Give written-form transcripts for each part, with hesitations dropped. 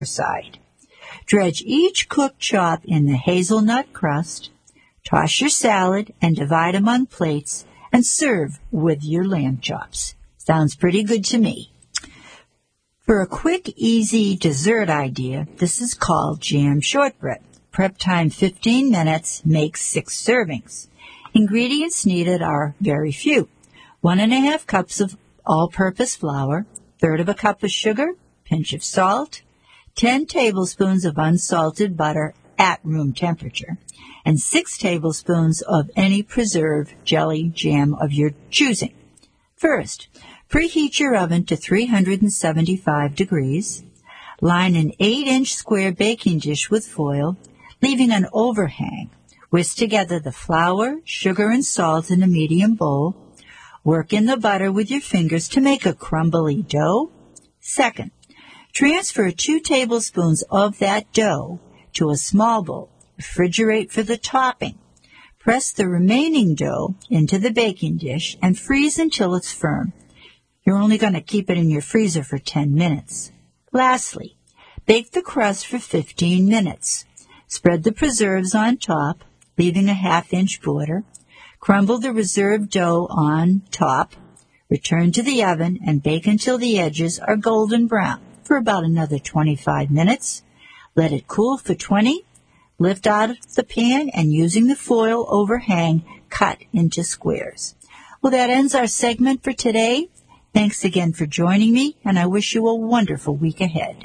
side. Dredge each cooked chop in the hazelnut crust, toss your salad, and divide them on plates, and serve with your lamb chops. Sounds pretty good to me. For a quick, easy dessert idea, this is called jam shortbread. Prep time 15 minutes, makes 6 servings. Ingredients needed are very few. 1½ cups of all-purpose flour, 1/3 cup of sugar, pinch of salt, 10 tablespoons of unsalted butter at room temperature, and 6 tablespoons of any preserved jelly jam of your choosing. First, preheat your oven to 375 degrees. Line an 8-inch square baking dish with foil, leaving an overhang. Whisk together the flour, sugar, and salt in a medium bowl. Work in the butter with your fingers to make a crumbly dough. Second, transfer 2 tablespoons of that dough to a small bowl. Refrigerate for the topping. Press the remaining dough into the baking dish and freeze until it's firm. You're only going to keep it in your freezer for 10 minutes. Lastly, bake the crust for 15 minutes. Spread the preserves on top, leaving a 1/2-inch border. Crumble the reserved dough on top. Return to the oven and bake until the edges are golden brown for about another 25 minutes. Let it cool for 20. Lift out of the pan and using the foil overhang, cut into squares. Well, that ends our segment for today. Thanks again for joining me, and I wish you a wonderful week ahead.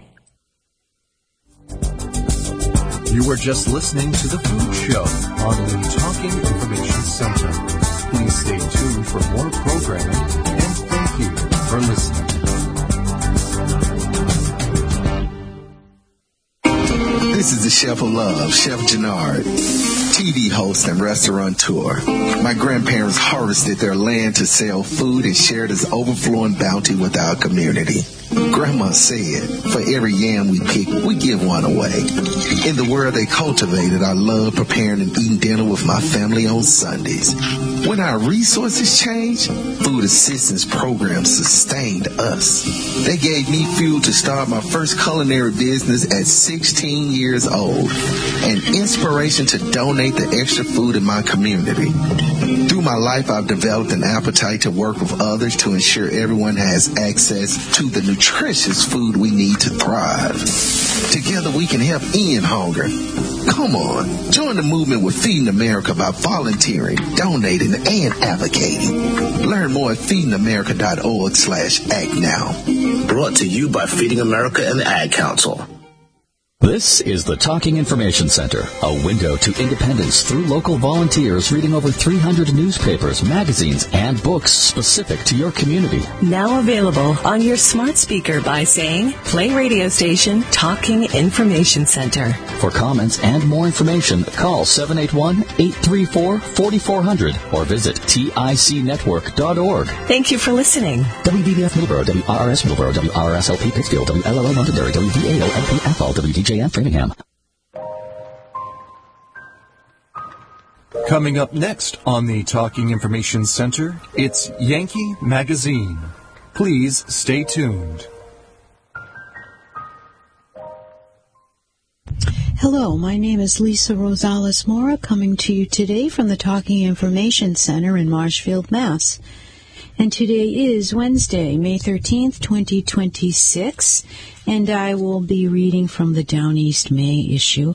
You were just listening to The Food Show on the Talking Information Center. Please stay tuned for more programming, and thank you for listening. This is the Chef of Love, Chef Jannard, TV host and restaurateur. My grandparents harvested their land to sell food and shared its overflowing bounty with our community. Grandma said, for every yam we pick, we give one away. In the world they cultivated, I love preparing and eating dinner with my family on Sundays. When our resources changed, food assistance programs sustained us. They gave me fuel to start my first culinary business at 16 years old, and inspiration to donate the extra food in my community. Through my life, I've developed an appetite to work with others to ensure everyone has access to the nutritious food we need to thrive. Together we can help end hunger. Come on, join the movement with Feeding America by volunteering, donating, and advocating. Learn more at feedingamerica.org/act now. Brought to you by Feeding America and the Ad Council. This is the Talking Information Center, a window to independence through local volunteers reading over 300 newspapers, magazines, and books specific to your community. Now available on your smart speaker by saying, play radio station Talking Information Center. For comments and more information, call 781-834-4400 or visit ticnetwork.org. Thank you for listening. WBBF Middleborough, WRRS Middleborough, WRSLP Pittsfield, WLLO Londonderry, WDAO LP Athol, WDJM Framingham. Coming up next on the Talking Information Center, it's Yankee Magazine. Please stay tuned. Hello, my name is Lisa Rosales Mora, coming to you today from the Talking Information Center in Marshfield, Mass. And today is Wednesday, May 13th, 2026, and I will be reading from the Down East May issue,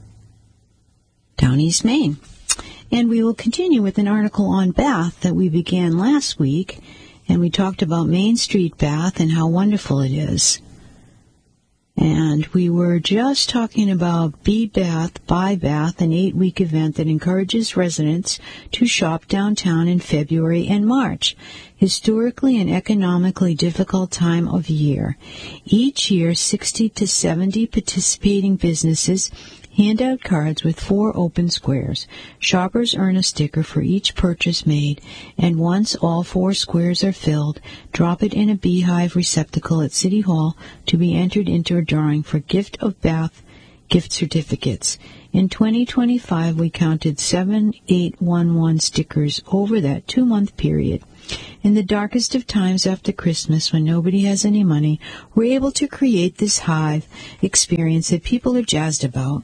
Down East Maine. And we will continue with an article on Bath that we began last week, and we talked about Main Street Bath and how wonderful it is. And we were just talking about Be Bath, Buy Bath, an 8-week event that encourages residents to shop downtown in February and March, historically and economically difficult time of year. Each year, 60 to 70 participating businesses hand out cards with 4 open squares. Shoppers earn a sticker for each purchase made, and once all 4 squares are filled, drop it in a beehive receptacle at City Hall to be entered into a drawing for Gift of Bath gift certificates. In 2025, we counted 7811 stickers over that 2-month period. In the darkest of times after Christmas, when nobody has any money, we're able to create this hive experience that people are jazzed about.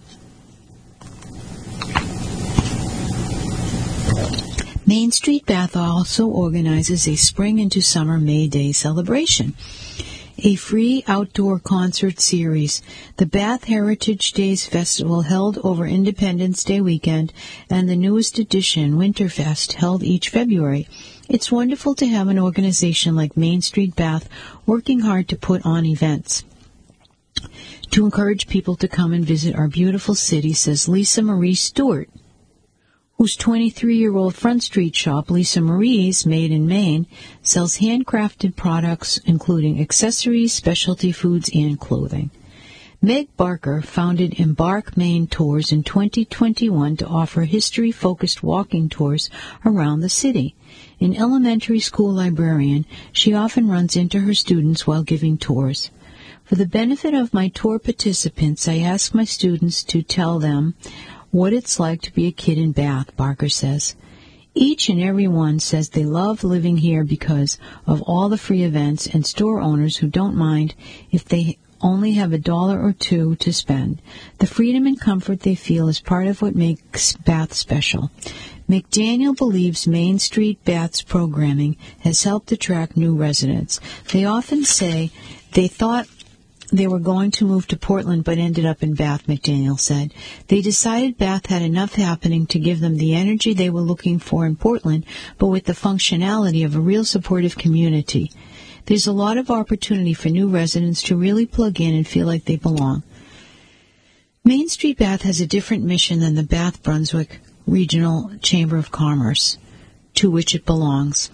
Main Street Bath also organizes a Spring into Summer May Day celebration, a free outdoor concert series, the Bath Heritage Days Festival held over Independence Day weekend, and the newest edition, Winterfest, held each February. It's wonderful to have an organization like Main Street Bath working hard to put on events to encourage people to come and visit our beautiful city, says Lisa Marie Stewart, whose 23-year-old Front Street shop, Lisa Marie's, made in Maine, sells handcrafted products including accessories, specialty foods, and clothing. Meg Barker founded Embark Maine Tours in 2021 to offer history-focused walking tours around the city. An elementary school librarian, she often runs into her students while giving tours. For the benefit of my tour participants, I ask my students to tell them what it's like to be a kid in Bath, Barker says. Each and every one says they love living here because of all the free events and store owners who don't mind if they only have $1 or $2 to spend. The freedom and comfort they feel is part of what makes Bath special. McDaniel believes Main Street Bath's programming has helped attract new residents. They often say they thought they were going to move to Portland but ended up in Bath, McDaniel said. They decided Bath had enough happening to give them the energy they were looking for in Portland, but with the functionality of a real supportive community. There's a lot of opportunity for new residents to really plug in and feel like they belong. Main Street Bath has a different mission than the Bath Brunswick Regional Chamber of Commerce, to which it belongs.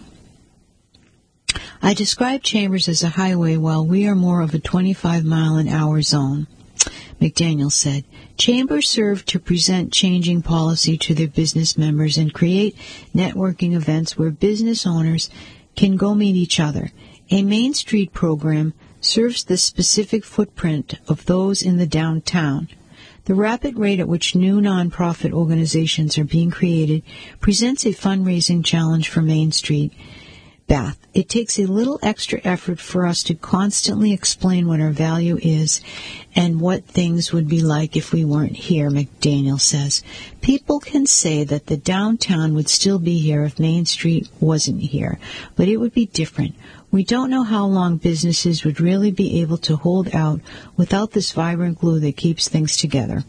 I describe Chambers as a highway while we are more of a 25-mile-an-hour zone, McDaniel said. Chambers serve to present changing policy to their business members and create networking events where business owners can go meet each other. A Main Street program serves the specific footprint of those in the downtown. The rapid rate at which new nonprofit organizations are being created presents a fundraising challenge for Main Street Bath. It takes a little extra effort for us to constantly explain what our value is and what things would be like if we weren't here, McDaniel says. People can say that the downtown would still be here if Main Street wasn't here, but it would be different. We don't know how long businesses would really be able to hold out without this vibrant glue that keeps things together.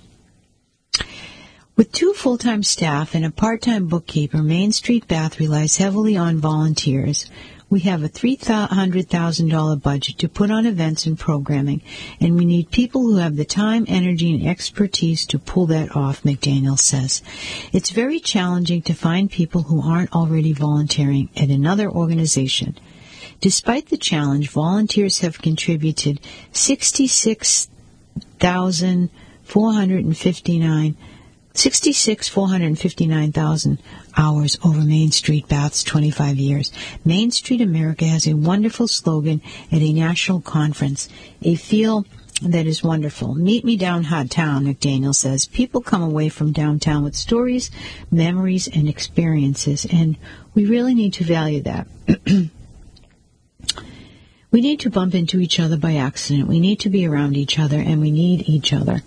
With 2 full-time staff and a part-time bookkeeper, Main Street Bath relies heavily on volunteers. We have a $300,000 budget to put on events and programming, and we need people who have the time, energy, and expertise to pull that off, McDaniel says. It's very challenging to find people who aren't already volunteering at another organization. Despite the challenge, volunteers have contributed 459,000 hours over Main Street Bath's 25 years. Main Street America has a wonderful slogan at a national conference, a feel that is wonderful. Meet me downtown, McDaniel says. People come away from downtown with stories, memories, and experiences, and we really need to value that. We need to bump into each other by accident. We need to be around each other, and we need each other.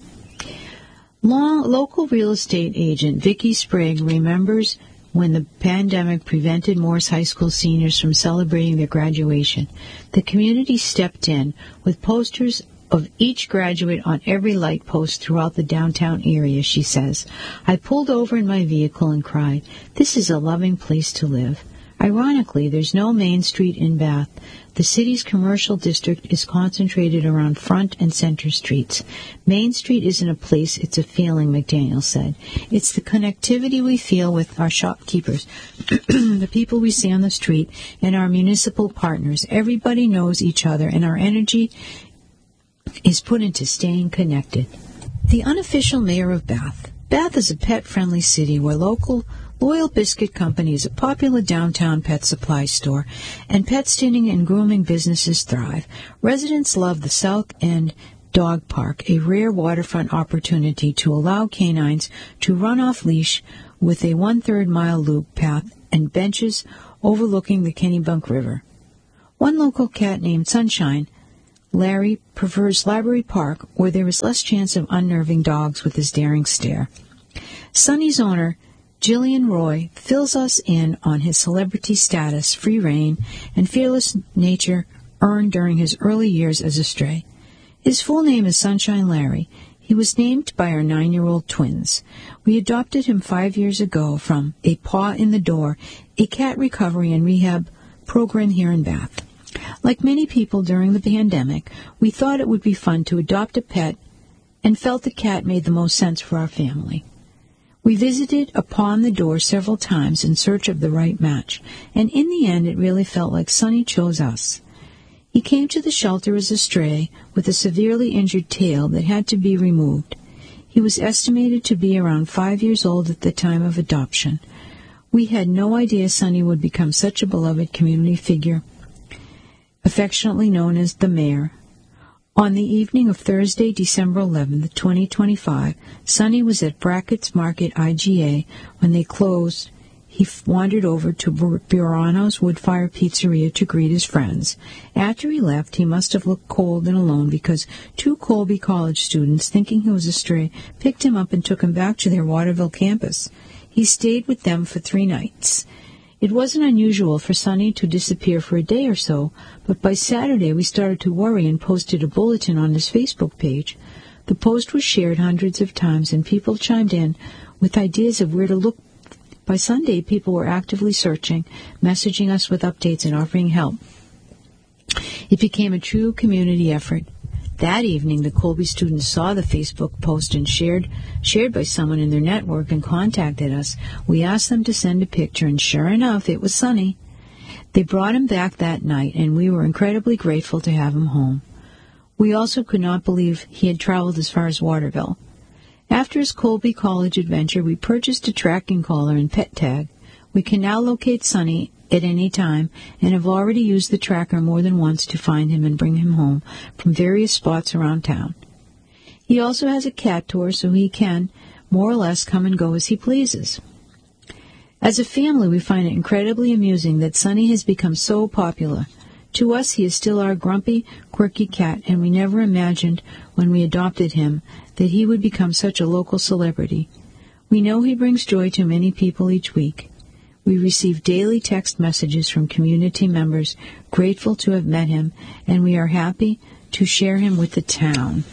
Local real estate agent Vicki Sprague remembers when the pandemic prevented Morse High School seniors from celebrating their graduation. The community stepped in with posters of each graduate on every light post throughout the downtown area, she says. I pulled over in my vehicle and cried, "This is a loving place to live." Ironically, there's no Main Street in Bath. The city's commercial district is concentrated around Front and Center Streets. Main Street isn't a place, it's a feeling, McDaniel said. It's the connectivity we feel with our shopkeepers, the people we see on the street, and our municipal partners. Everybody knows each other, and our energy is put into staying connected. The unofficial mayor of Bath. Bath is a pet-friendly city where Loyal Biscuit Company is a popular downtown pet supply store, and pet sitting and grooming businesses thrive. Residents love the South End Dog Park, a rare waterfront opportunity to allow canines to run off leash with a 1/3 mile loop path and benches overlooking the Kennebunk River. One local cat named Sunshine, Larry, prefers Library Park, where there is less chance of unnerving dogs with his daring stare. Sunny's owner, Jillian Roy, fills us in on his celebrity status, free rein, and fearless nature earned during his early years as a stray. His full name is Sunshine Larry. He was named by our 9-year-old twins. We adopted him 5 years ago from A Paw in the Door, a cat recovery and rehab program here in Bath. Like many people during the pandemic, we thought it would be fun to adopt a pet and felt the cat made the most sense for our family. We visited A Paw in the Door several times in search of the right match, and in the end it really felt like Sunny chose us. He came to the shelter as a stray with a severely injured tail that had to be removed. He was estimated to be around 5 years old at the time of adoption. We had no idea Sunny would become such a beloved community figure, affectionately known as the Mayor. On the evening of Thursday, December 11th, 2025, Sunny was at Brackett's Market IGA. When they closed, he wandered over to Burano's Woodfire Pizzeria to greet his friends. After he left, he must have looked cold and alone because 2 Colby College students, thinking he was a stray, picked him up and took him back to their Waterville campus. He stayed with them for 3 nights. It wasn't unusual for Sunny to disappear for a day or so, but by Saturday we started to worry and posted a bulletin on his Facebook page. The post was shared hundreds of times, and people chimed in with ideas of where to look. By Sunday, people were actively searching, messaging us with updates and offering help. It became a true community effort. That evening, the Colby students saw the Facebook post and shared by someone in their network and contacted us. We asked them to send a picture, and sure enough, it was Sunny. They brought him back that night, and we were incredibly grateful to have him home. We also could not believe he had traveled as far as Waterville. After his Colby College adventure, we purchased a tracking collar and pet tag. We can now locate Sunny at any time and have already used the tracker more than once to find him and bring him home from various spots around town. He also has a cat tour, so he can more or less come and go as he pleases. As a family, we find it incredibly amusing that Sunny has become so popular. To us, he is still our grumpy, quirky cat, and we never imagined when we adopted him that he would become such a local celebrity. We know he brings joy to many people each week. We receive daily text messages from community members grateful to have met him, and we are happy to share him with the town.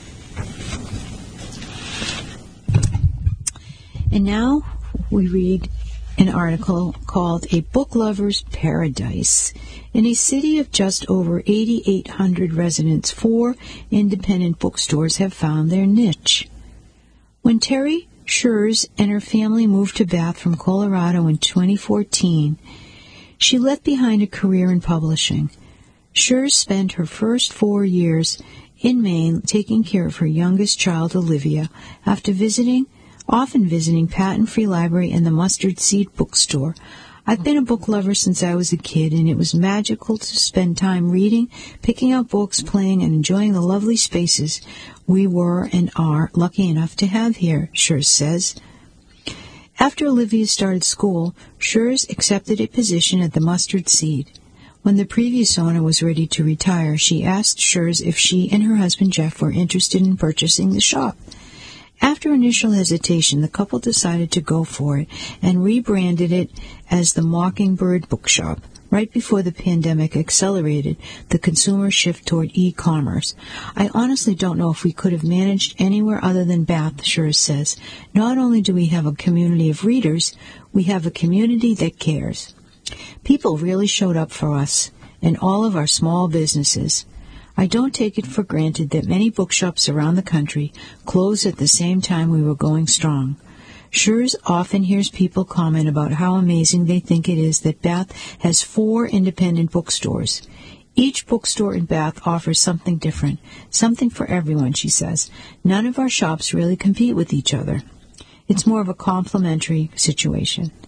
And now we read an article called A Book Lover's Paradise. In a city of just over 8,800 residents, 4 independent bookstores have found their niche. When Terry Schurz and her family moved to Bath from Colorado in 2014, she left behind a career in publishing. Schurz spent her first 4 years in Maine taking care of her youngest child, Olivia, after often visiting Patton Free Library and the Mustard Seed Bookstore. I've been a book lover since I was a kid, and it was magical to spend time reading, picking out books, playing, and enjoying the lovely spaces we were and are lucky enough to have here, Schurz says. After Olivia started school, Schurz accepted a position at the Mustard Seed. When the previous owner was ready to retire, she asked Schurz if she and her husband Jeff were interested in purchasing the shop. After initial hesitation, the couple decided to go for it and rebranded it as the Mockingbird Bookshop, right before the pandemic accelerated the consumer shift toward e-commerce. I honestly don't know if we could have managed anywhere other than Bath, Schurz says. Not only do we have a community of readers, we have a community that cares. People really showed up for us and all of our small businesses. I don't take it for granted that many bookshops around the country closed at the same time we were going strong. Schurz often hears people comment about how amazing they think it is that Bath has 4 independent bookstores. Each bookstore in Bath offers something different, something for everyone, she says. None of our shops really compete with each other. It's more of a complementary situation.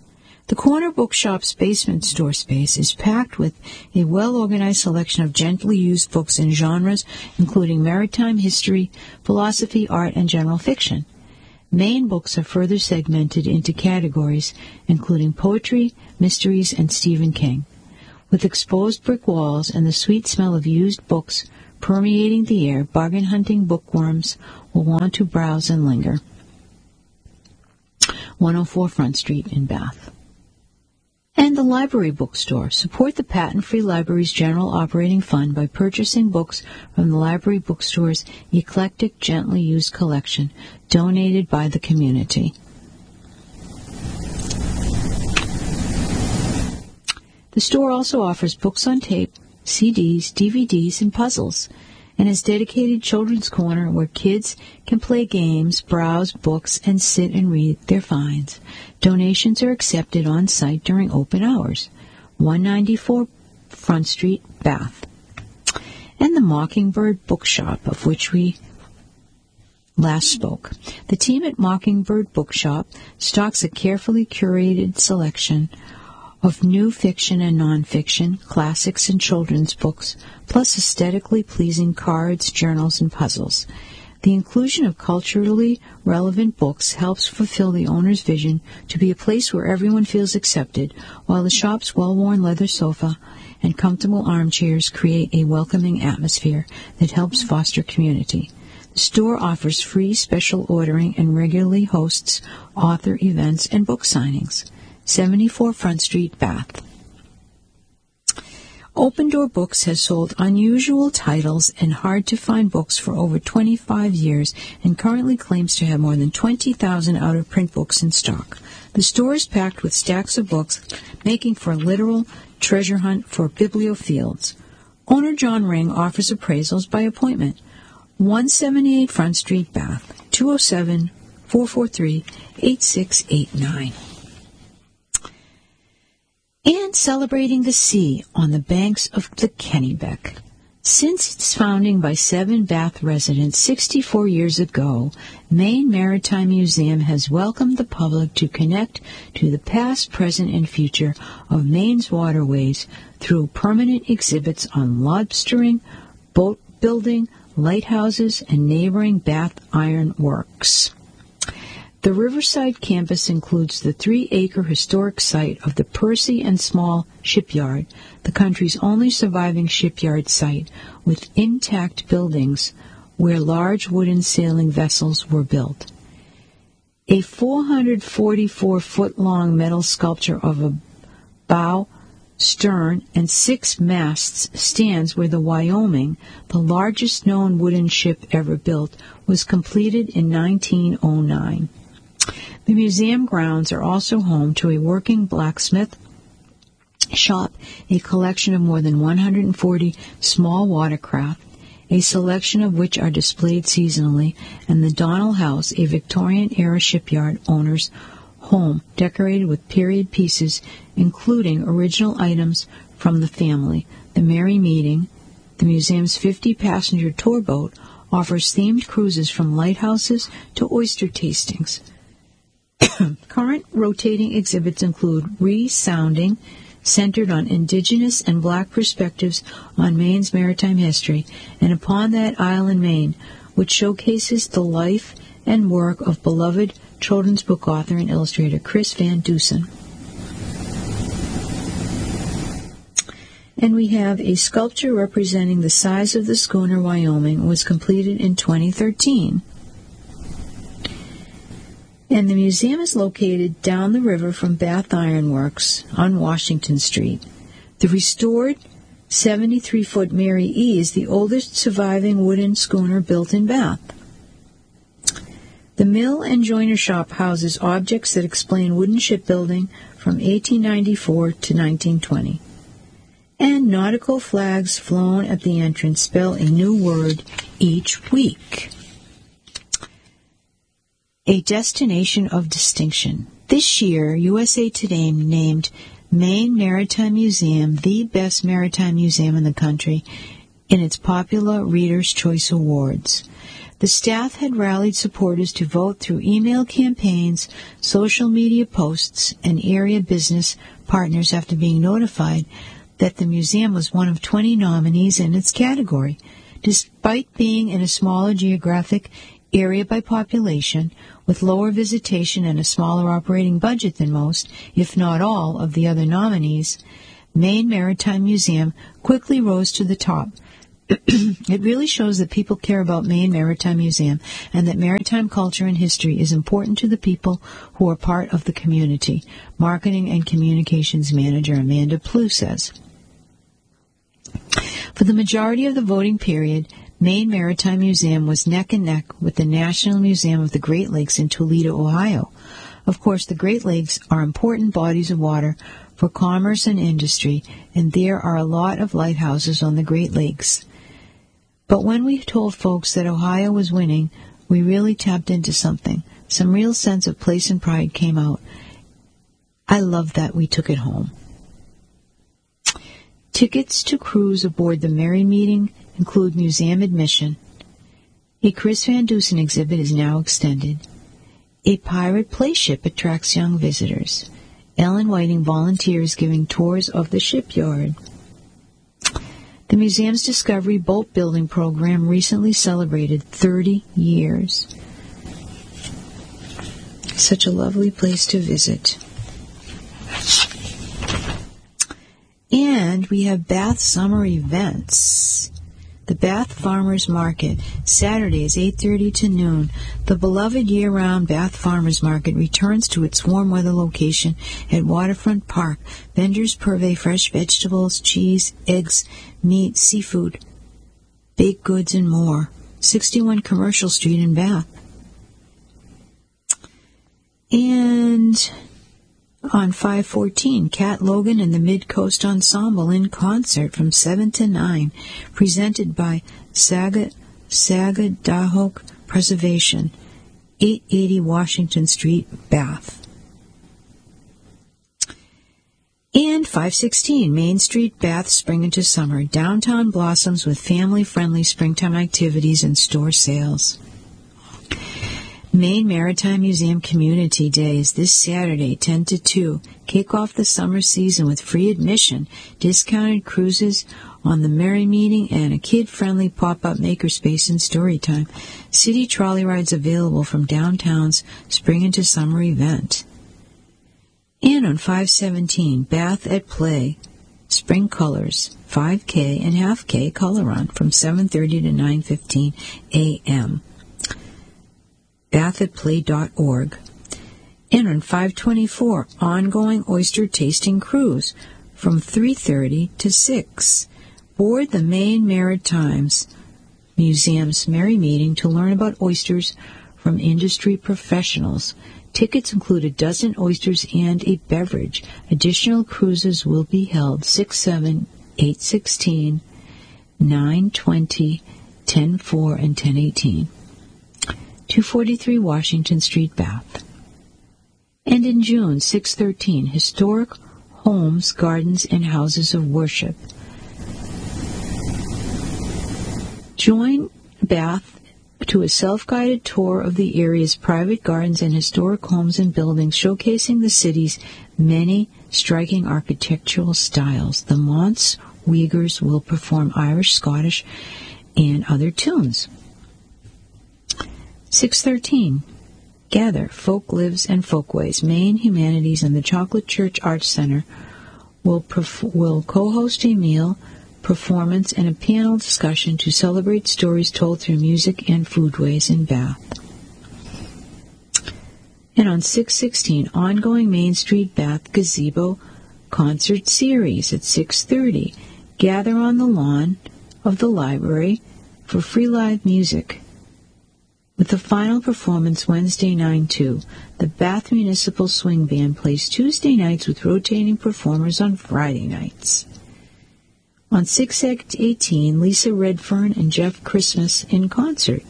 The Corner Bookshop's basement store space is packed with a well-organized selection of gently used books in genres including maritime history, philosophy, art, and general fiction. Maine books are further segmented into categories including poetry, mysteries, and Stephen King. With exposed brick walls and the sweet smell of used books permeating the air, bargain-hunting bookworms will want to browse and linger. 104 Front Street in Bath. And the Library Bookstore. Support the Patent-Free Library's General Operating Fund by purchasing books from the Library Bookstore's eclectic, gently used collection, donated by the community. The store also offers books on tape, CDs, DVDs, and puzzles, and has dedicated children's corner where kids can play games, browse books, and sit and read their finds. Donations are accepted on site during open hours. 194 Front Street, Bath. And the Mockingbird Bookshop, of which we last spoke. The team at Mockingbird Bookshop stocks a carefully curated selection of new fiction and nonfiction, classics and children's books, plus aesthetically pleasing cards, journals, and puzzles. The inclusion of culturally relevant books helps fulfill the owner's vision to be a place where everyone feels accepted, while the shop's well-worn leather sofa and comfortable armchairs create a welcoming atmosphere that helps foster community. The store offers free special ordering and regularly hosts author events and book signings. 74 Front Street, Bath. Open Door Books has sold unusual titles and hard-to-find books for over 25 years and currently claims to have more than 20,000 out-of-print books in stock. The store is packed with stacks of books, making for a literal treasure hunt for bibliophiles. Owner John Ring offers appraisals by appointment. 178 Front Street, Bath, 207-443-8689. And celebrating the sea on the banks of the Kennebec. Since its founding by 7 Bath residents 64 years ago, Maine Maritime Museum has welcomed the public to connect to the past, present, and future of Maine's waterways through permanent exhibits on lobstering, boat building, lighthouses, and neighboring Bath Iron Works. The Riverside campus includes the 3-acre historic site of the Percy and Small Shipyard, the country's only surviving shipyard site, with intact buildings where large wooden sailing vessels were built. A 444-foot-long metal sculpture of a bow, stern, and 6 masts stands where the Wyoming, the largest known wooden ship ever built, was completed in 1909. The museum grounds are also home to a working blacksmith shop, a collection of more than 140 small watercraft, a selection of which are displayed seasonally, and the Donnell House, a Victorian-era shipyard owner's home decorated with period pieces, including original items from the family. The Merry Meeting, the museum's 50-passenger tour boat, offers themed cruises from lighthouses to oyster tastings. Current rotating exhibits include Resounding, centered on Indigenous and Black perspectives on Maine's maritime history, and Upon That Island, Maine, which showcases the life and work of beloved children's book author and illustrator Chris Van Dusen. And we have a sculpture representing the size of the schooner Wyoming, was completed in 2013. And the museum is located down the river from Bath Iron Works on Washington Street. The restored 73-foot Mary E. is the oldest surviving wooden schooner built in Bath. The mill and joiner shop houses objects that explain wooden shipbuilding from 1894 to 1920. And nautical flags flown at the entrance spell a new word each week. A destination of distinction. This year, USA Today named Maine Maritime Museum the best maritime museum in the country in its popular Reader's Choice Awards. The staff had rallied supporters to vote through email campaigns, social media posts, and area business partners after being notified that the museum was one of 20 nominees in its category. Despite being in a smaller geographic area by population, with lower visitation and a smaller operating budget than most, if not all, of the other nominees, Maine Maritime Museum quickly rose to the top. It really shows that people care about Maine Maritime Museum and that maritime culture and history is important to the people who are part of the community, Marketing and Communications Manager Amanda Plew says. For the majority of the voting period, Maine Maritime Museum was neck and neck with the National Museum of the Great Lakes in Toledo, Ohio. Of course, the Great Lakes are important bodies of water for commerce and industry, and there are a lot of lighthouses on the Great Lakes. But when we told folks that Ohio was winning, we really tapped into something. Some real sense of place and pride came out. I love that we took it home. Tickets to cruise aboard the Merry Meeting include museum admission. A Chris Van Dusen exhibit is now extended. A pirate playship attracts young visitors. Ellen Whiting volunteers giving tours of the shipyard. The museum's Discovery Boat Building program recently celebrated 30 years. Such a lovely place to visit. And we have Bath summer events. The Bath Farmers Market, Saturdays 8:30 to noon. The beloved year-round Bath Farmers Market returns to its warm weather location at Waterfront Park. Vendors purvey fresh vegetables, cheese, eggs, meat, seafood, baked goods, and more. 61 Commercial Street in Bath. And on 5/14, Cat Logan and the Mid-Coast Ensemble in concert from 7 to 9, presented by Sagadahoc Preservation, 880 Washington Street, Bath. And 5/16, Main Street, Bath, spring into summer. Downtown blossoms with family-friendly springtime activities and store sales. Maine Maritime Museum Community Day is this Saturday, 10 to 2. Kick off the summer season with free admission, discounted cruises on the Merry Meeting, and a kid-friendly pop-up makerspace and story time. City trolley rides available from downtown's spring into summer event. And on 5/17, Bath at Play, Spring Colors, 5K and half K color run from 7:30 to 9:15 a.m. bathatplay.org. And on 5/24, ongoing oyster tasting cruise from 3:30 to 6. Board the Maine Maritime Museum's Merry Meeting to learn about oysters from industry professionals. Tickets include a dozen oysters and a beverage. Additional cruises will be held 6/7, 8/16, 9/20, 10/4, and 10/18. 243 Washington Street, Bath. And in June, 6/13, Historic Homes, Gardens, and Houses of Worship. Join Bath to a self-guided tour of the area's private gardens and historic homes and buildings, showcasing the city's many striking architectural styles. The Monts Uyghurs will perform Irish, Scottish, and other tunes. 6/13, Gather, Folk Lives and Folkways. Maine Humanities and the Chocolate Church Arts Center will co-host a meal, performance, and a panel discussion to celebrate stories told through music and foodways in Bath. And on 6/16, ongoing Main Street Bath Gazebo Concert Series at 6:30. Gather on the lawn of the library for free live music, with the final performance Wednesday 9/2. The Bath Municipal Swing Band plays Tuesday nights with rotating performers on Friday nights. On 6/18, Lisa Redfern and Jeff Christmas in concert.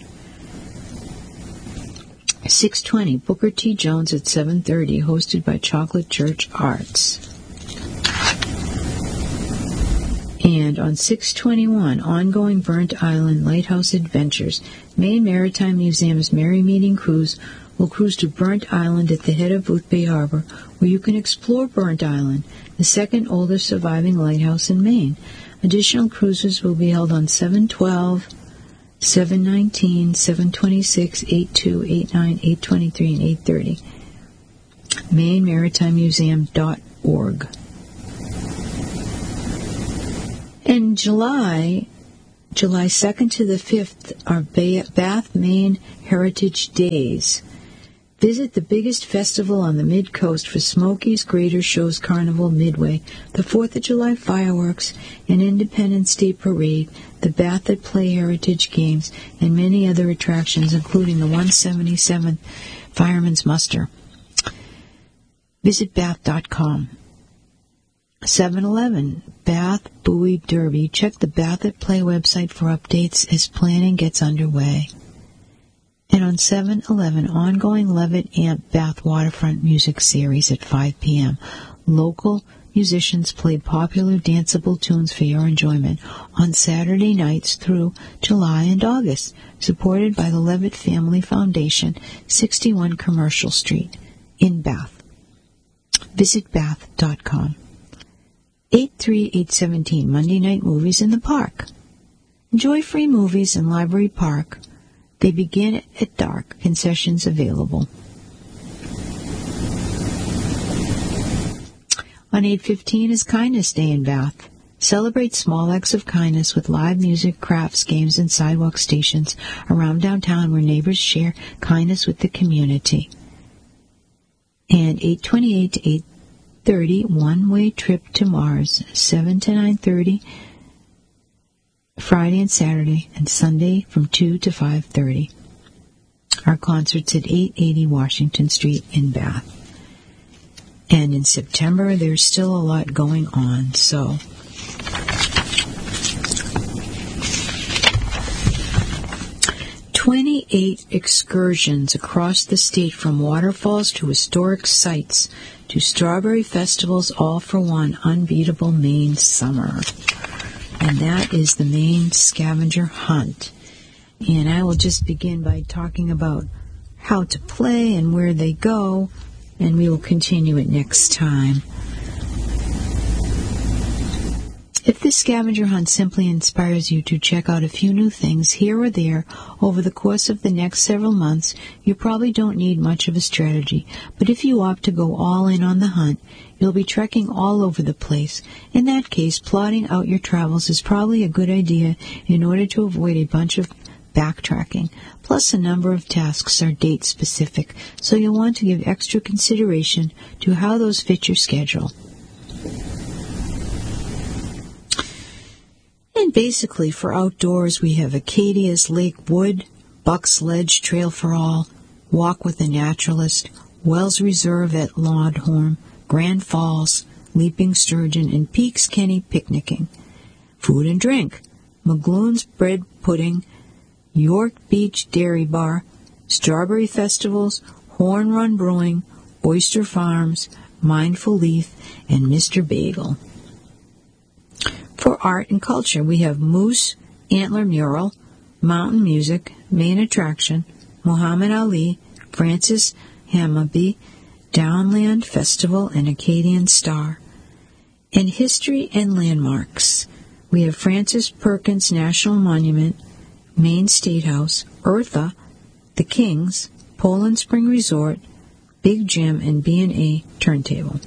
6:20, Booker T. Jones at 7:30, hosted by Chocolate Church Arts. And on 6/21, ongoing Burnt Island Lighthouse Adventures, Maine Maritime Museum's Merry Meeting Cruise will cruise to Burnt Island at the head of Boothbay Harbor, where you can explore Burnt Island, the second oldest surviving lighthouse in Maine. Additional cruises will be held on 7/12, 7/19, 7/26, 8/2, 8/9, 8/23, and 8/30. MaineMaritimeMuseum.org. In July 2nd to the 5th are Bath, Maine Heritage Days. Visit the biggest festival on the Mid-Coast for Smokies, Grader Shows, Carnival, Midway, the 4th of July fireworks, an Independence Day parade, the Bath at Play Heritage Games, and many other attractions, including the 177th Fireman's Muster. Visit Bath.com. 7/11, Bath Buoy Derby. Check the Bath at Play website for updates as planning gets underway. And on 7/11, ongoing Levitt Amp Bath Waterfront Music Series at 5 p.m. Local musicians played popular danceable tunes for your enjoyment on Saturday nights through July and August, supported by the Levitt Family Foundation, 61 Commercial Street in Bath. Visit Bath.com. 8/3/8/17, Monday Night Movies in the Park. Enjoy free movies in Library Park. They begin at dark. Concessions available. On 8/15 is Kindness Day in Bath. Celebrate small acts of kindness with live music, crafts, games, and sidewalk stations around downtown where neighbors share kindness with the community. And 8:28 to 8:30, one-way trip to Mars, 7 to 9:30, Friday and Saturday, and Sunday from 2 to 5:30. Our concert's at 880 Washington Street in Bath. And in September, there's still a lot going on, so 28 excursions across the state, from waterfalls to historic sites to strawberry festivals, all for one unbeatable Maine summer. And that is the Maine Scavenger Hunt. And I will just begin by talking about how to play and where they go, and we will continue it next time. If this scavenger hunt simply inspires you to check out a few new things here or there over the course of the next several months, you probably don't need much of a strategy. But if you opt to go all in on the hunt, you'll be trekking all over the place. In that case, plotting out your travels is probably a good idea in order to avoid a bunch of backtracking. Plus, a number of tasks are date-specific, so you'll want to give extra consideration to how those fit your schedule. And basically, for outdoors, we have Acadia's Lake Wood, Buck's Ledge Trail for All, Walk with a Naturalist, Wells Reserve at Lodhorn, Grand Falls, Leaping Sturgeon, and Peaks Kenny Picnicking. Food and drink: McGloon's Bread Pudding, York Beach Dairy Bar, Strawberry Festivals, Horn Run Brewing, Oyster Farms, Mindful Leaf, and Mr. Bagel. For art and culture, we have Moose Antler Mural, Mountain Music, Main Attraction, Muhammad Ali, Francis Hammaby, Downland Festival, and Acadian Star. In history and landmarks, we have Francis Perkins National Monument, Maine State House, Eartha, the Kings, Poland Spring Resort, Big Jim, and B&A Turntable.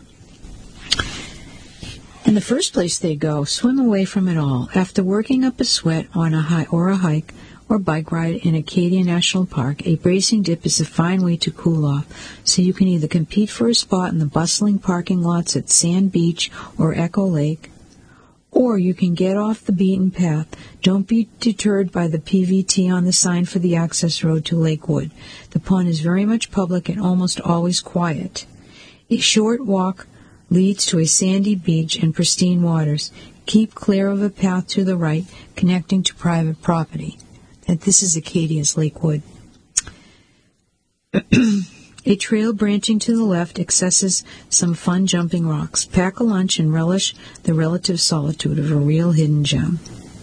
In the first place they go, swim away from it all. After working up a sweat on a hike or bike ride in Acadia National Park, a bracing dip is a fine way to cool off. So you can either compete for a spot in the bustling parking lots at Sand Beach or Echo Lake, or you can get off the beaten path. Don't be deterred by the PVT on the sign for the access road to Lakewood. The pond is very much public and almost always quiet. A short walk leads to a sandy beach and pristine waters. Keep clear of a path to the right, connecting to private property. And this is Acadia's Lakewood. A trail branching to the left accesses some fun jumping rocks. Pack a lunch and relish the relative solitude of a real hidden gem.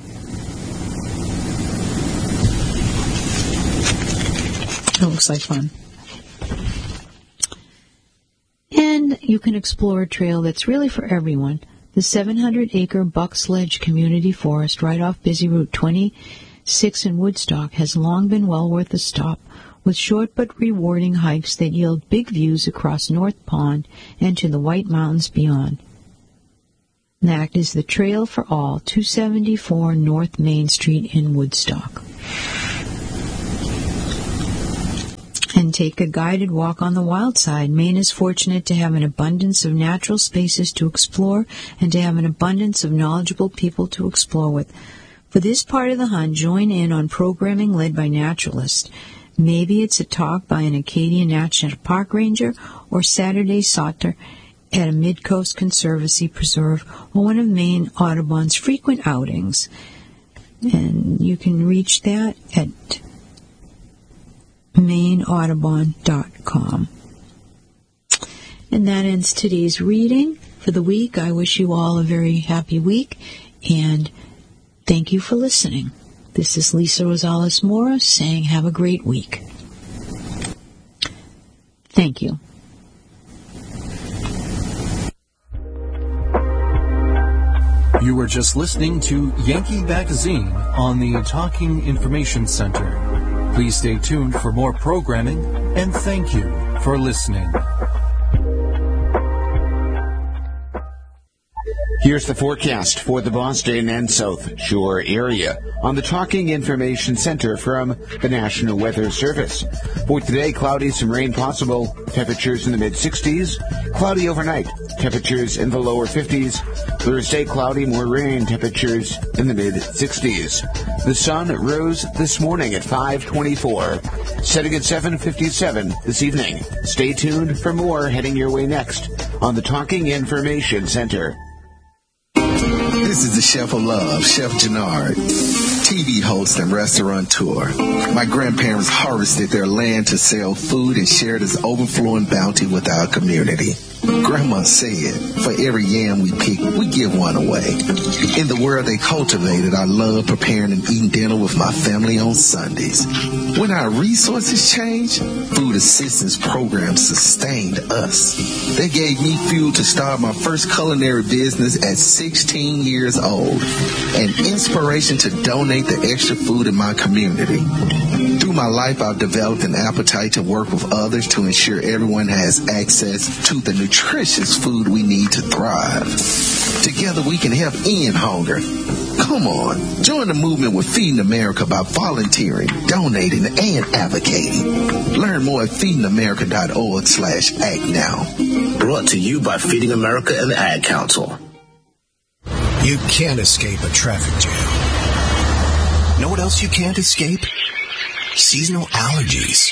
It looks like fun. And you can explore a trail that's really for everyone. The 700-acre Bucks Ledge Community Forest right off Busy Route 26 in Woodstock has long been well worth a stop, with short but rewarding hikes that yield big views across North Pond and to the White Mountains beyond. That is the Trail for All, 274 North Main Street in Woodstock. And take a guided walk on the wild side. Maine is fortunate to have an abundance of natural spaces to explore and to have an abundance of knowledgeable people to explore with. For this part of the hunt, join in on programming led by naturalists. Maybe it's a talk by an Acadian National Park Ranger or Saturday Sauter at a Mid-Coast Conservancy Preserve or one of Maine Audubon's frequent outings. And you can reach that at MaineAudubon.com. And that ends today's reading for the week. I wish you all a very happy week, and thank you for listening. This is Lisa Rosales Mora saying have a great week. Thank you. You were just listening to Yankee Magazine on the Talking Information Center. Please stay tuned for more programming, and thank you for listening. Here's the forecast for the Boston and South Shore area on the Talking Information Center from the National Weather Service. For today, cloudy, some rain possible, temperatures in the mid-60s. Cloudy overnight, temperatures in the lower 50s. Thursday, cloudy, more rain, temperatures in the mid-60s. The sun rose this morning at 5:24, setting at 7:57 this evening. Stay tuned for more heading your way next on the Talking Information Center. This is the Chef of Love, Chef Gennard, TV host and restaurateur. My grandparents harvested their land to sell food and shared its overflowing bounty with our community. Grandma said, for every yam we pick, we give one away. In the world they cultivated, I love preparing and eating dinner with my family on Sundays. When our resources changed, food assistance programs sustained us. They gave me fuel to start my first culinary business at 16 years old, and inspiration to donate the extra food in my community. Through my life, I've developed an appetite to work with others to ensure everyone has access to the nutritious food we need to thrive. Together we can help end hunger. Come on, join the movement with Feeding America by volunteering, donating, and advocating. Learn more at feedingamerica.org/act now. Brought to you by Feeding America and the Ad Council. You can't escape a traffic jam. Know what else you can't escape? Seasonal allergies.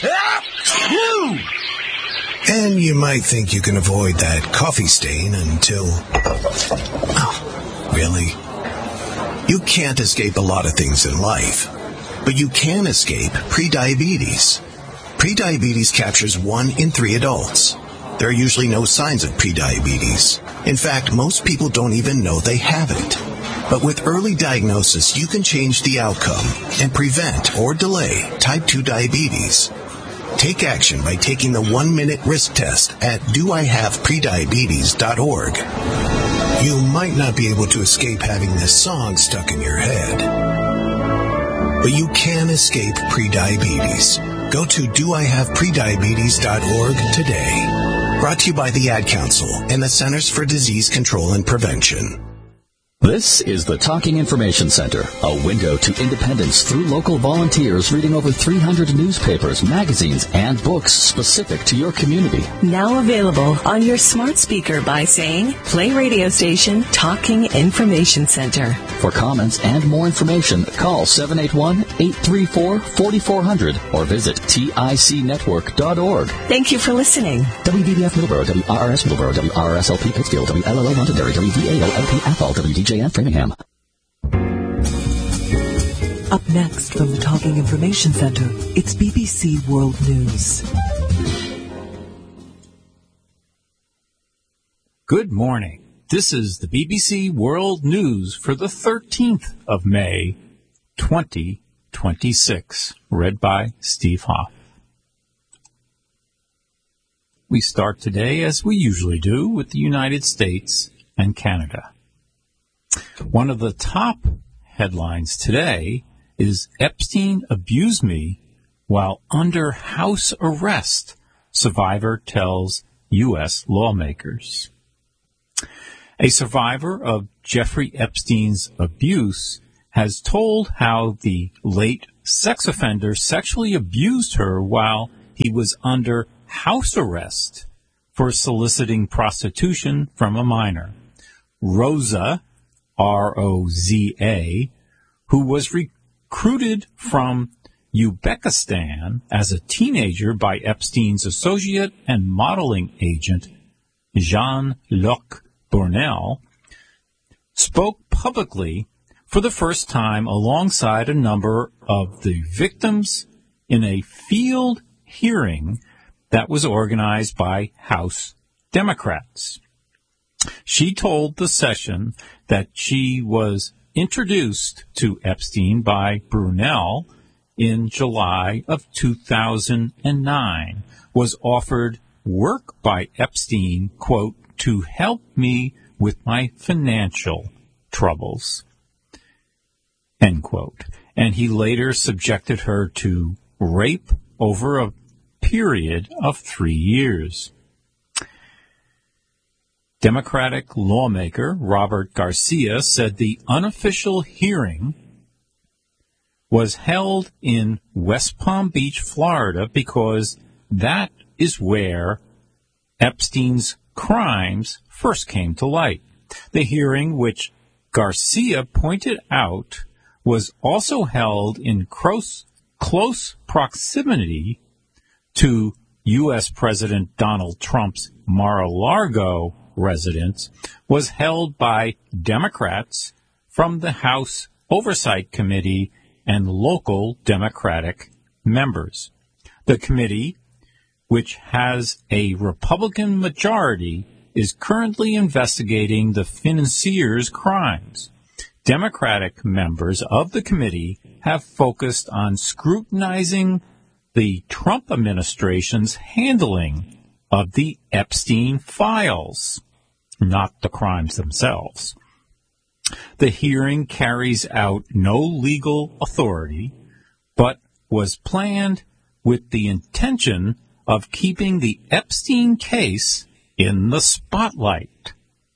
And you might think you can avoid that coffee stain until... Oh, really? You can't escape a lot of things in life, but you can escape prediabetes. Prediabetes captures 1 in 3 adults. There are usually no signs of prediabetes. In fact, most people don't even know they have it. But with early diagnosis, you can change the outcome and prevent or delay type 2 diabetes. Take action by taking the 1-minute risk test at doihaveprediabetes.org. You might not be able to escape having this song stuck in your head, but you can escape prediabetes. Go to doihaveprediabetes.org today. Brought to you by the Ad Council and the Centers for Disease Control and Prevention. This is the Talking Information Center, a window to independence through local volunteers reading over 300 newspapers, magazines, and books specific to your community. Now available on your smart speaker by saying, play radio station Talking Information Center. For comments and more information, call 781-834-4400 or visit ticnetwork.org. Thank you for listening. WDBF Middleborough, WRRS Middleborough, WRSLP Pittsfield, WLLO Londonderry, WVAO-LP Athol, WDJN Framingham. Up next from the Talking Information Center, it's BBC World News. Good morning. This is the BBC World News for the 13th of May, 2026, read by Steve Hoff. We start today, as we usually do, with the United States and Canada. One of the top headlines today is Epstein abused me while under house arrest, survivor tells U.S. lawmakers. A survivor of Jeffrey Epstein's abuse has told how the late sex offender sexually abused her while he was under house arrest for soliciting prostitution from a minor. Rosa, R-O-Z-A, who was recruited from Uzbekistan as a teenager by Epstein's associate and modeling agent, Jean-Luc Brunel, spoke publicly for the first time alongside a number of the victims in a field hearing that was organized by House Democrats. She told the session that she was introduced to Epstein by Brunel in July of 2009, was offered work by Epstein, quote, to help me with my financial troubles, end quote. And he later subjected her to rape over a period of 3 years. Democratic lawmaker Robert Garcia said the unofficial hearing was held in West Palm Beach, Florida, because that is where Epstein's crimes first came to light. The hearing, which Garcia pointed out, was also held in close proximity to U.S. President Donald Trump's Mar-a-Lago residence, was held by Democrats from the House Oversight Committee and local Democratic members. The committee, which has a Republican majority, is currently investigating the financier's crimes. Democratic members of the committee have focused on scrutinizing the Trump administration's handling of the Epstein files, not the crimes themselves. The hearing carries out no legal authority, but was planned with the intention of keeping the Epstein case in the spotlight.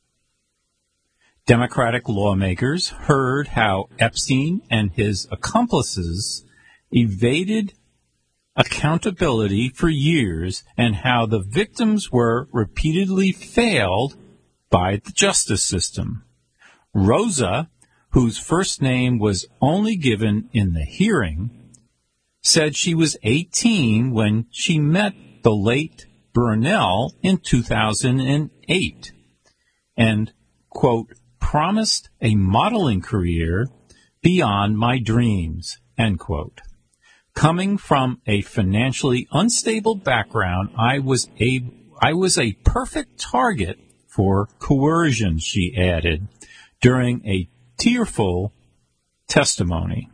Democratic lawmakers heard how Epstein and his accomplices evaded accountability for years and how the victims were repeatedly failed by the justice system. Rosa, whose first name was only given in the hearing, said she was 18 when she met the late Brunel in 2008 and, quote, promised a modeling career beyond my dreams, end quote. Coming from a financially unstable background, I was a perfect target for coercion, she added during a tearful testimony.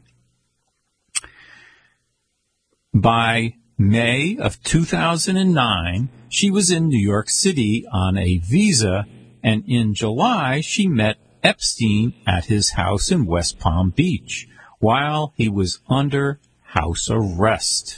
By May of 2009, she was in New York City on a visa, and in July she met Epstein at his house in West Palm Beach while he was under house arrest.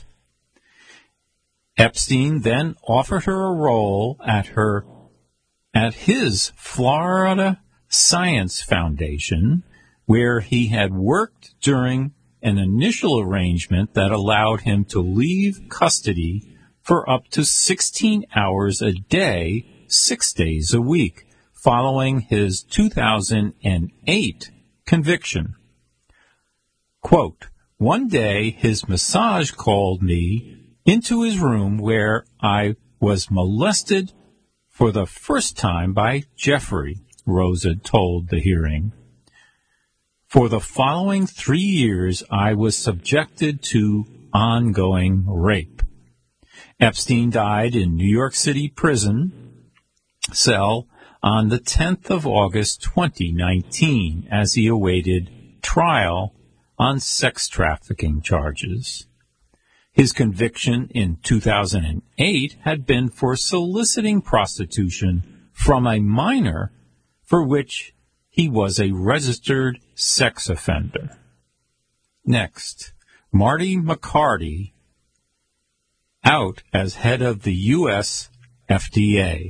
Epstein then offered her a role at his Florida Science Foundation, where he had worked during an initial arrangement that allowed him to leave custody for up to 16 hours a day, 6 days a week, following his 2008 conviction. Quote, one day his massage called me into his room where I was molested for the first time by Jeffrey, Rosa told the hearing. For the following 3 years, I was subjected to ongoing rape. Epstein died in New York City prison cell on the 10th of August 2019 as he awaited trial on sex trafficking charges. His conviction in 2008 had been for soliciting prostitution from a minor for which he was a registered sex offender. Next, Marty McCarty out as head of the U.S. FDA.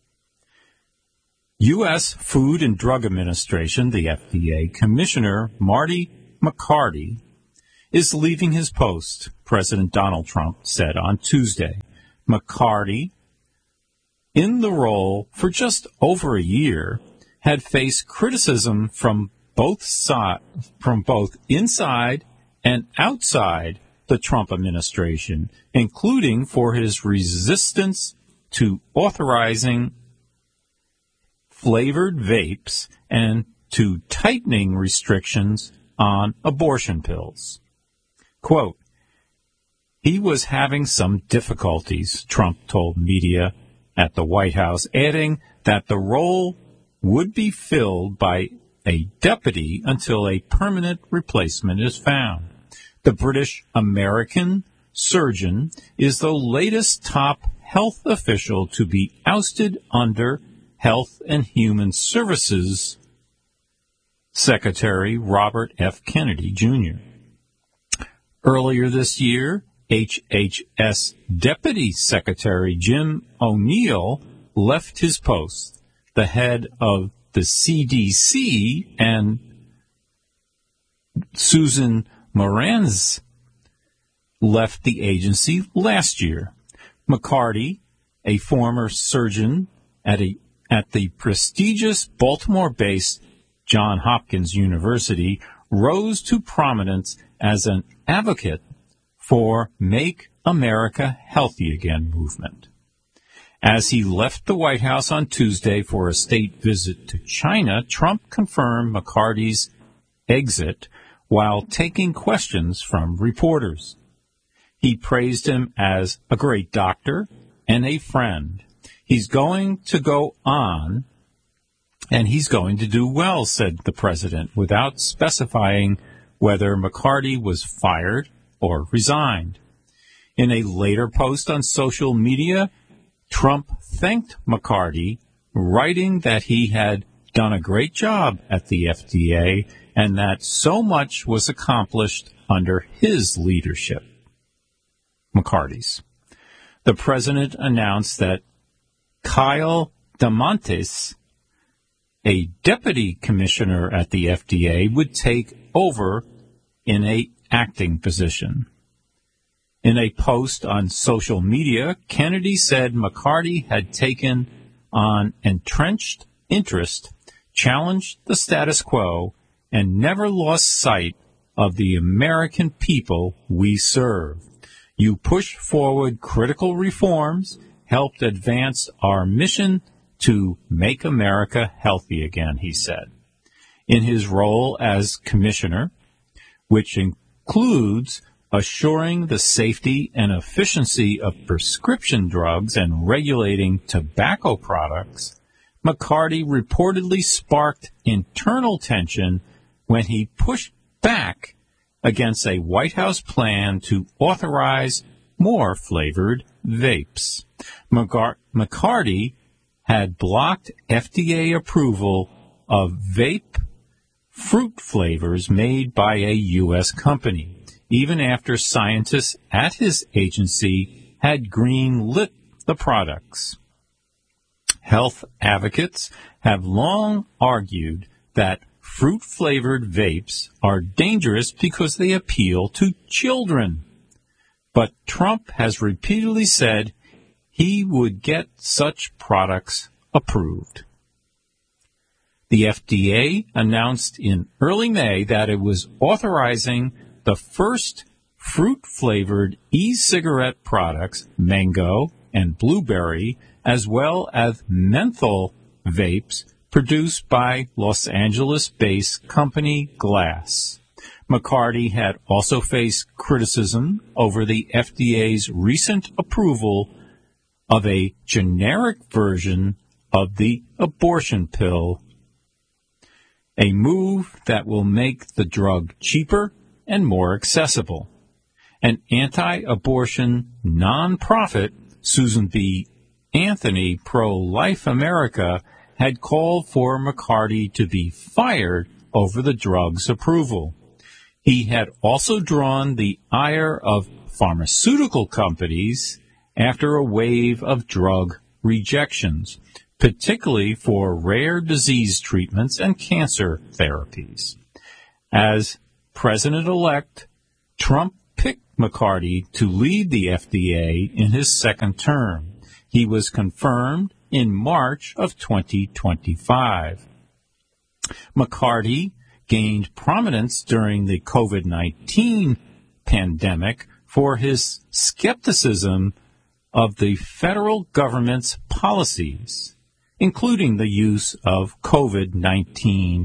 U.S. Food and Drug Administration, the FDA, Commissioner Marty McCarty is leaving his post, President Donald Trump said on Tuesday. McCarty, in the role for just over a year, had faced criticism from both inside and outside the Trump administration, including for his resistance to authorizing flavored vapes and to tightening restrictions on abortion pills. Quote, he was having some difficulties, Trump told media at the White House, adding that the role would be filled by a deputy until a permanent replacement is found. The British-American surgeon is the latest top health official to be ousted under Health and Human Services Secretary Robert F. Kennedy, Jr. Earlier this year, HHS Deputy Secretary Jim O'Neill left his post. The head of the CDC and Susan Moranz left the agency last year. McCarty, a former surgeon at the prestigious Baltimore-based Johns Hopkins University, rose to prominence as an advocate for Make America Healthy Again movement. As he left the White House on Tuesday for a state visit to China, Trump confirmed McCarty's exit while taking questions from reporters. He praised him as a great doctor and a friend. He's going to go on, and he's going to do well, said the president, without specifying whether McCarty was fired or resigned. In a later post on social media, Trump thanked McCarty, writing that he had done a great job at the FDA and that so much was accomplished under his leadership. McCarty's. The president announced that Kyle DeMontis, a deputy commissioner at the FDA, would take over in an acting position. In a post on social media, Kennedy said McCarty had taken on entrenched interest, challenged the status quo, and never lost sight of the American people we serve. You pushed forward critical reforms, helped advance our mission to make America healthy again, he said. In his role as commissioner, which includes assuring the safety and efficiency of prescription drugs and regulating tobacco products, McCarty reportedly sparked internal tension when he pushed back against a White House plan to authorize more flavored vapes. McCarty had blocked FDA approval of vape fruit flavors made by a U.S. company, even after scientists at his agency had green-lit the products. Health advocates have long argued that fruit-flavored vapes are dangerous because they appeal to children. But Trump has repeatedly said he would get such products approved. The FDA announced in early May that it was authorizing the first fruit-flavored e-cigarette products, mango and blueberry, as well as menthol vapes produced by Los Angeles-based company Glass. McCarty had also faced criticism over the FDA's recent approval of a generic version of the abortion pill, a move that will make the drug cheaper and more accessible. An anti-abortion nonprofit, Susan B. Anthony Pro-Life America, had called for McCarty to be fired over the drug's approval. He had also drawn the ire of pharmaceutical companies after a wave of drug rejections, particularly for rare disease treatments and cancer therapies. As president-elect, Trump picked McCarty to lead the FDA in his second term. He was confirmed in March of 2025. McCarty gained prominence during the COVID-19 pandemic for his skepticism of the federal government's policies, including the use of COVID-19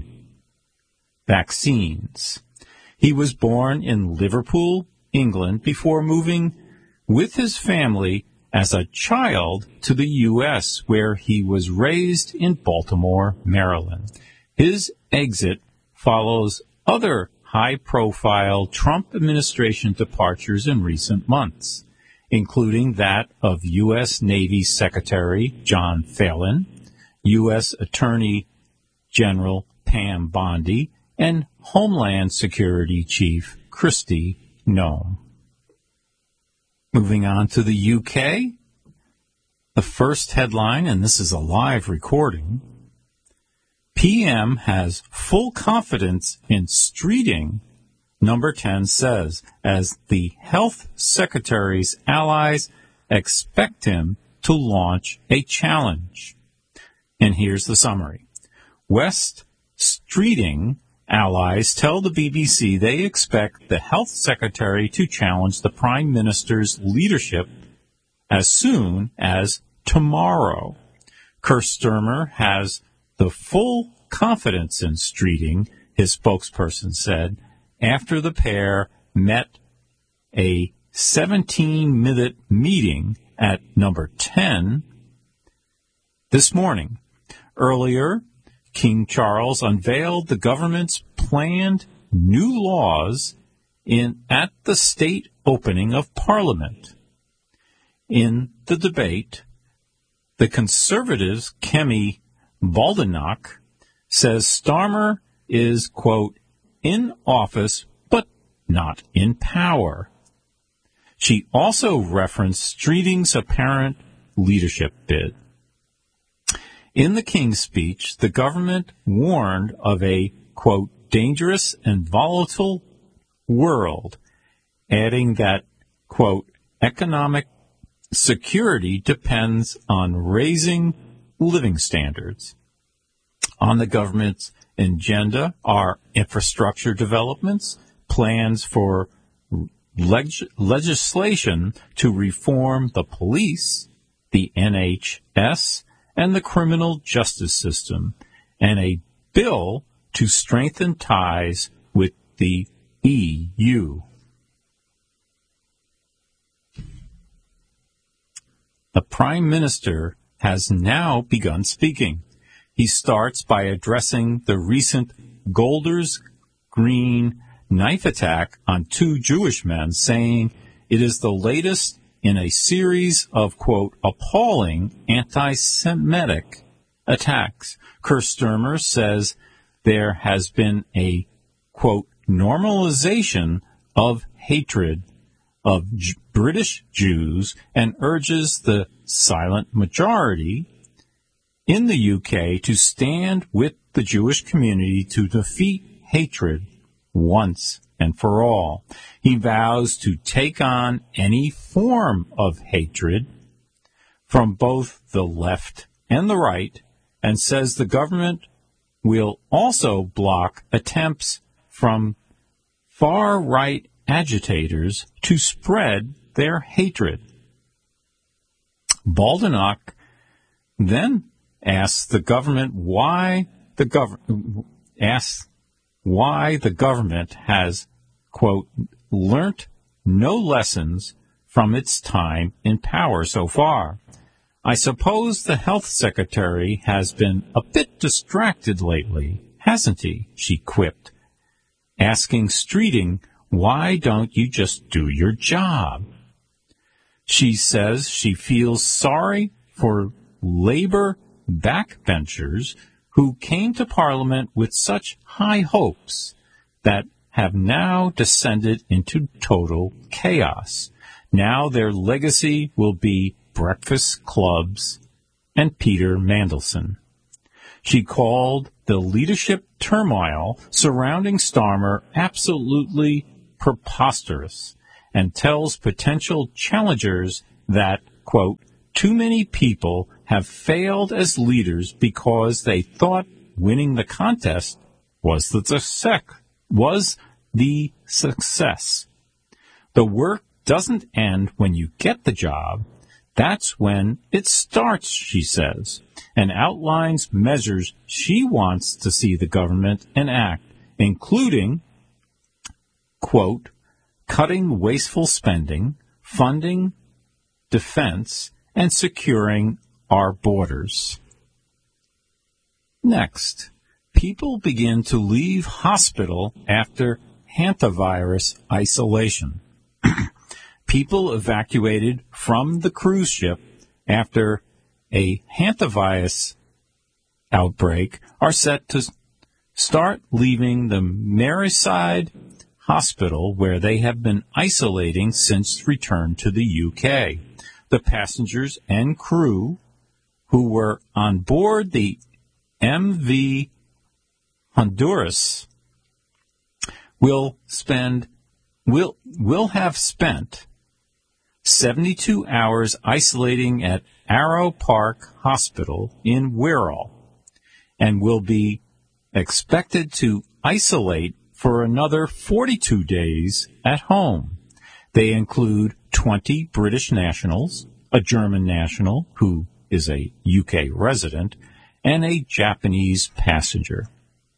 vaccines. He was born in Liverpool, England, before moving with his family as a child to the U.S., where he was raised in Baltimore, Maryland. His exit follows other high-profile Trump administration departures in recent months, including that of U.S. Navy Secretary John Phelan, U.S. Attorney General Pam Bondi, and Homeland Security Chief Kristi Noem. Moving on to the UK, the first headline, and this is a live recording, PM has full confidence in Streeting, Number 10 says, as the health secretary's allies expect him to launch a challenge. And here's the summary. West Streeting allies tell the BBC they expect the health secretary to challenge the Prime Minister's leadership as soon as tomorrow. Keir Starmer has the full confidence in Streeting, his spokesperson said, after the pair met a 17-minute meeting at Number 10 this morning. Earlier, King Charles unveiled the government's planned new laws at the state opening of Parliament. In the debate, the Conservatives' Kemi Badenoch says Starmer is, quote, in office but not in power. She also referenced Streeting's apparent leadership bid. In the King's speech, the government warned of a, quote, dangerous and volatile world, adding that, quote, economic security depends on raising living standards. On the government's agenda are infrastructure developments, plans for legislation to reform the police, the NHS, and the criminal justice system, and a bill to strengthen ties with the EU. The Prime Minister has now begun speaking. He starts by addressing the recent Golders Green knife attack on two Jewish men, saying it is the latest in a series of, quote, appalling anti-Semitic attacks. Keir Starmer says there has been a, quote, normalization of hatred of British Jews and urges the silent majority in the UK to stand with the Jewish community to defeat hatred once and for all. He vows to take on any form of hatred from both the left and the right, and says the government will also block attempts from far-right agitators to spread their hatred. Badenoch then asks the government why the government has, quote, learnt no lessons from its time in power so far. I suppose the health secretary has been a bit distracted lately, hasn't he? She quipped, asking Streeting, why don't you just do your job? She says she feels sorry for Labour backbenchers who came to Parliament with such high hopes that have now descended into total chaos. Now their legacy will be breakfast clubs and Peter Mandelson. She called the leadership turmoil surrounding Starmer absolutely preposterous and tells potential challengers that, quote, too many people have failed as leaders because they thought winning the contest was the success. The work doesn't end when you get the job. That's when it starts, she says, and outlines measures she wants to see the government enact, including, quote, cutting wasteful spending, funding defense, and securing our borders. Next, people begin to leave hospital after hantavirus isolation. People evacuated from the cruise ship after a hantavirus outbreak are set to start leaving the Merseyside Hospital, where they have been isolating since return to the UK. The passengers and crew who were on board the MV Honduras will have spent 72 hours isolating at Arrow Park Hospital in Wirral and will be expected to isolate for another 42 days at home. They include 20 British nationals, a German national who is a UK resident, and a Japanese passenger.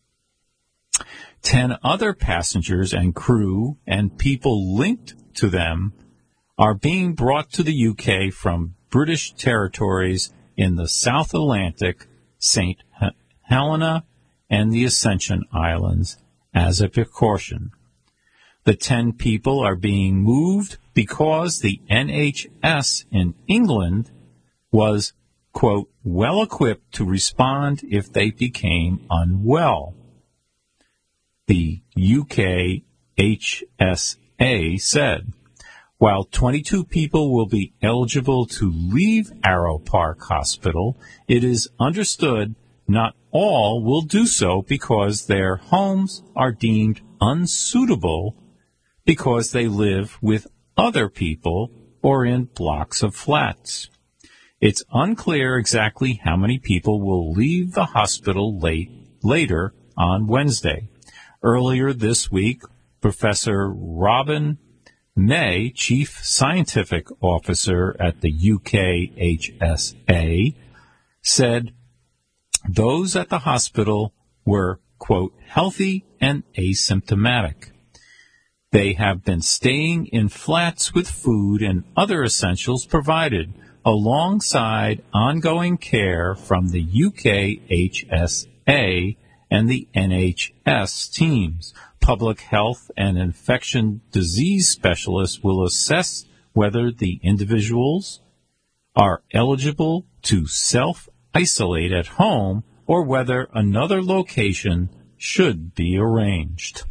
10 other passengers and crew and people linked to them are being brought to the UK from British territories in the South Atlantic, St. Helena, and the Ascension Islands as a precaution. The 10 people are being moved because the NHS in England was, quote, well equipped to respond if they became unwell. The UK HSA said, while 22 people will be eligible to leave Arrow Park Hospital, it is understood not all will do so because their homes are deemed unsuitable because they live with other people or in blocks of flats. It's unclear exactly how many people will leave the hospital later on Wednesday. Earlier this week, Professor Robin May, Chief Scientific Officer at the UK HSA, said those at the hospital were, quote, healthy and asymptomatic. They have been staying in flats with food and other essentials provided, alongside ongoing care from the UK HSA and the NHS teams. Public health and infection disease specialists will assess whether the individuals are eligible to self-isolate at home or whether another location should be arranged.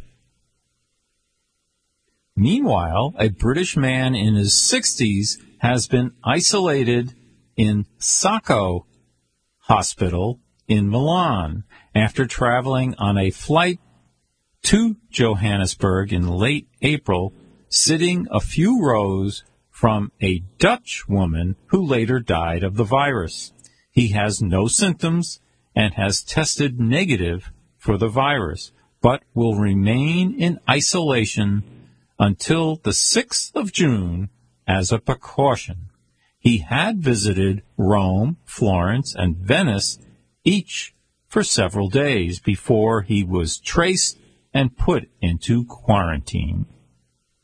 Meanwhile, a British man in his 60s has been isolated in Sacco Hospital in Milan after traveling on a flight to Johannesburg in late April, sitting a few rows from a Dutch woman who later died of the virus. He has no symptoms and has tested negative for the virus, but will remain in isolation until the 6th of June as a precaution. He had visited Rome, Florence, and Venice, each for several days before he was traced and put into quarantine.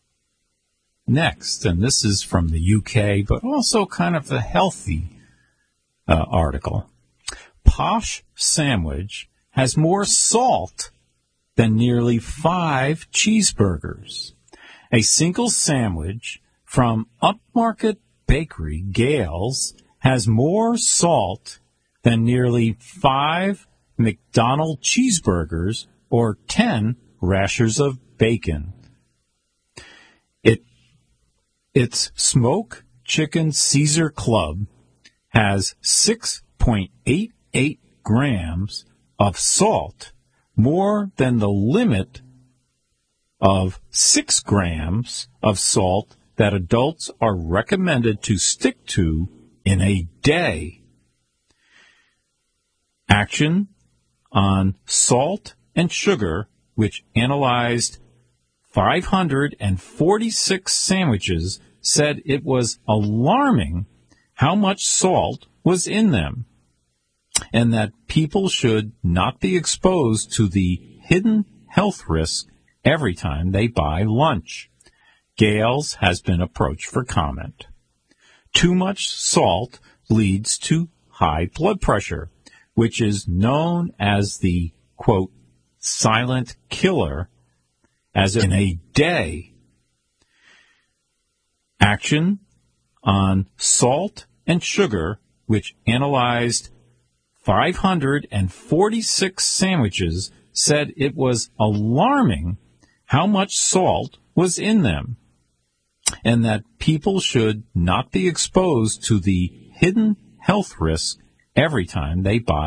Next, and this is from the UK, but also kind of a healthy article. Posh Sandwich has more salt than nearly 5 cheeseburgers. A single sandwich from upmarket bakery Gales has more salt than nearly 5 McDonald's cheeseburgers or 10 rashers of bacon. Its Smoke Chicken Caesar Club has 6.88 grams of salt, more than the limit of 6 grams of salt that adults are recommended to stick to in a day. Action on Salt and Sugar, which analyzed 546 sandwiches, said it was alarming how much salt was in them, and that people should not be exposed to the hidden health risk every time they buy lunch. Gales has been approached for comment. Too much salt leads to high blood pressure, which is known as the, quote, silent killer, as in a day. Action on Salt and Sugar, which analyzed 546 sandwiches, said it was alarming how much salt was in them, and that people should not be exposed to the hidden health risk every time they buy